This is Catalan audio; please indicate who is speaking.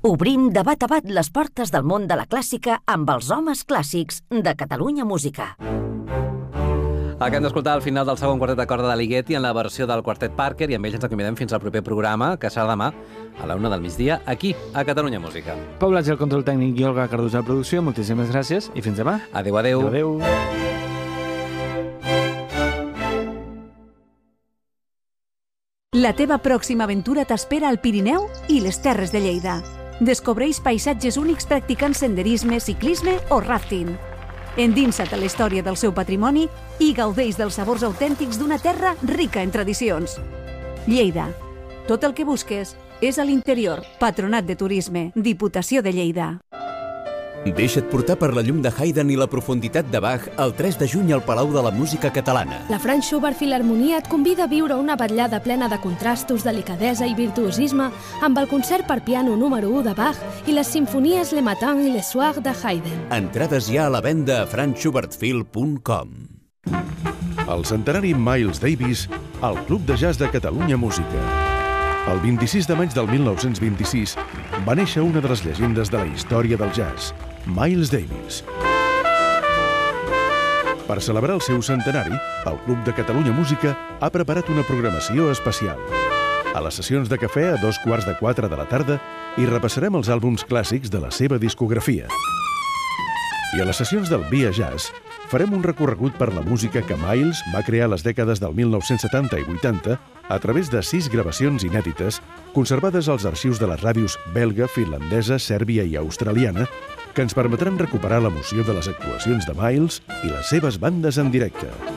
Speaker 1: Obrim de bat a bat les portes del món de la clàssica amb els homes clàssics de Catalunya Música.
Speaker 2: Acabem d'escoltar al final del segon quartet de corda de Ligeti en la versió del quartet Parker i amb ells ens acomiadem fins al proper programa, que serà demà a la 1 del migdia, aquí, a Catalunya Música.
Speaker 3: Pau Blatge, el control tècnic, i Olga Cardosa, la producció. Moltíssimes gràcies i fins demà.
Speaker 2: Adéu, adéu.
Speaker 3: Adéu.
Speaker 4: La teva pròxima aventura t'espera al Pirineu i les Terres de Lleida. Descobreix paisatges únics practicant senderisme, ciclisme o rafting. Endinsa't a la història del seu patrimoni i gaudeix dels sabors autèntics d'una terra rica en tradicions. Lleida. Tot el que busques és a l'interior. Patronat de Turisme. Diputació de Lleida.
Speaker 5: Deixa't portar per la llum de Haydn i la profunditat de Bach el 3 de juny al Palau de la Música Catalana.
Speaker 6: La Franz Schubert Filharmonia et convida a viure una vetllada plena de contrastos, delicadesa i virtuosisme amb el concert per piano número 1 de Bach i les simfonies Le Matin i Le Soir de Haydn.
Speaker 5: Entrades ja a la venda a franzschubertfil.com.
Speaker 7: El centenari Miles Davis al Club de Jazz de Catalunya Música. El 26 de maig del 1926 va néixer una de les llegendes de la història del jazz, Miles Davis. Per celebrar el seu centenari, el Club de Catalunya Música ha preparat una programació especial. A les sessions de cafè a 3:15 de la tarda hi repassarem els àlbums clàssics de la seva discografia. I a les sessions del Via Jazz farem un recorregut per la música que Miles va crear a les dècades del 1970 i 80 a través de 6 gravacions inèdites conservades als arxius de les ràdios belga, finlandesa, sèrbia i australiana que ens permetran recuperar l'emoció de les actuacions de Miles i les seves bandes en directe.